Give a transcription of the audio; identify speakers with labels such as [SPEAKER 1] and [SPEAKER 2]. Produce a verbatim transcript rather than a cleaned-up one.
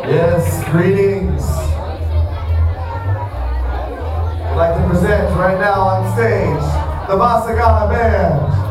[SPEAKER 1] Yes, greetings. I'd like to present right now on stage the Vasagana Band.